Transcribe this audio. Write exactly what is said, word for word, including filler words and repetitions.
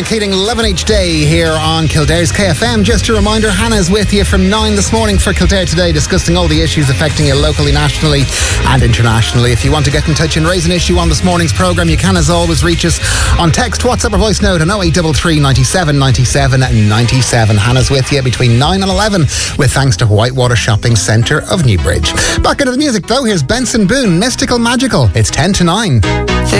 and Keating, Loving Each Day here on Kildare's K F M. Just a reminder, Hannah's with you from nine this morning for Kildare Today, discussing all the issues affecting you locally, nationally and internationally. If you want to get in touch and raise an issue on this morning's programme, you can as always reach us on text, WhatsApp or voice note on oh eight three three, ninety-seven, ninety-seven, ninety-seven. Hannah's with you between nine and eleven with thanks to Whitewater Shopping Centre of Newbridge. Back into the music though, here's Benson Boone, Mystical Magical. It's ten to nine.